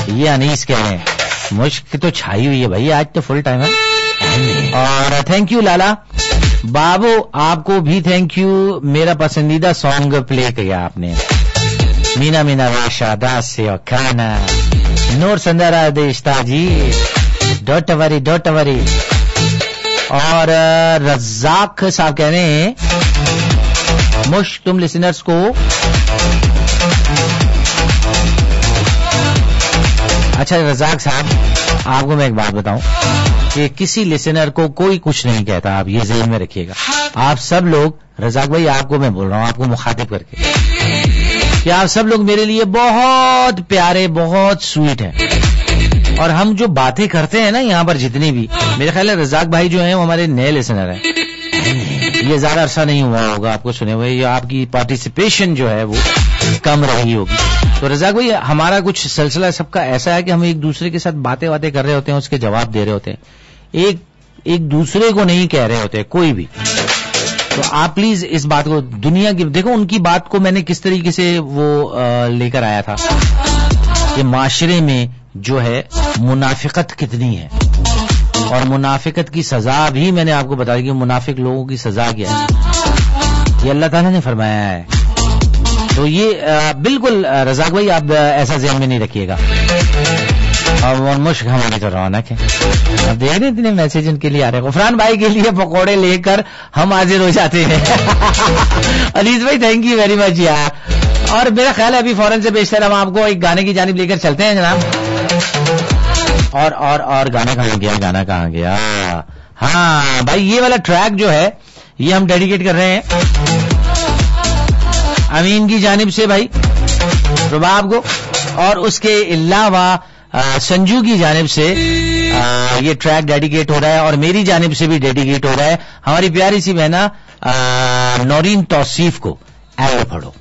یہ انیس کہہ رہے ہیں مشک تو چھائی ہوئی ہے بھائی, آج تو فل ٹائم ہے. اور تھینک یو لالا بابو, آپ کو بھی تھینک یو. میرا پسندیدہ سانگ پلے کیا آپ نے, مینا مینا واشا داس سے کھانا نور سندرا دیشتا جی, ڈوٹ وری. اور رزاق صاحب کہہ رہے ہیں مشک تم لسنرز کو اچھا. رزاق صاحب آپ کو میں ایک بات بتاؤں کہ کسی لسنر کو کوئی کچھ نہیں کہتا, آپ یہ ذہن میں رکھیے گا. آپ سب لوگ, رزاق بھائی آپ کو میں بول رہا ہوں, آپ کو مخاطب کر کے, کہ آپ سب لوگ میرے لیے بہت پیارے, بہت سویٹ ہیں. اور ہم جو باتیں کرتے ہیں نا یہاں پر جتنی بھی, میرے خیال ہے رزاق بھائی جو ہیں وہ ہمارے نئے لسنر ہیں, یہ زیادہ عرصہ نہیں ہوا ہوگا آپ کو سنے ہوئے, یا آپ کی پارٹیسپیشن جو ہے وہ کم رہی ہوگی. تو رزاق بھائی ہمارا کچھ سلسلہ سب کا ایسا ہے کہ ہم ایک دوسرے کے ساتھ باتیں کر رہے ہوتے ہیں, اس کے جواب دے رہے ہوتے ہیں, ایک دوسرے کو نہیں کہہ رہے ہوتے کوئی بھی. تو آپ پلیز اس بات کو, دنیا کی دیکھو ان کی بات کو میں نے کس طریقے سے وہ لے کر آیا تھا کہ معاشرے میں جو ہے منافقت کتنی ہے, اور منافقت کی سزا بھی میں نے آپ کو بتا دی کہ منافق لوگوں کی سزا کیا ہے, یہ اللہ تعالیٰ نے فرمایا ہے. تو یہ بالکل رزاق بھائی آپ ایسا ذہن میں نہیں رکھیے گا. اور مشک ہماری تو رونق ہے. اب دیکھ رہے اتنے میسج ان کے لیے آ رہے ہیں. غفران بھائی کے لیے پکوڑے لے کر ہم حاضر ہو جاتے ہیں. علیز بھائی تھینک یو ویری مچ یار. اور میرا خیال ہے ابھی فوراً سے بیشتر ہم آپ کو ایک گانے کی جانب لے کر چلتے ہیں جناب. اور گانا کہاں گیا. ہاں بھائی یہ والا ٹریک جو ہے یہ ہم ڈیڈیکیٹ کر رہے ہیں امین کی جانب سے بھائی رباب کو, اور اس کے علاوہ سنجو کی جانب سے یہ ٹریک ڈیڈیکیٹ ہو رہا ہے, اور میری جانب سے بھی ڈیڈیکیٹ ہو رہا ہے ہماری پیاری سی بہنا نورین توصیف کو. ایرو پڑھو.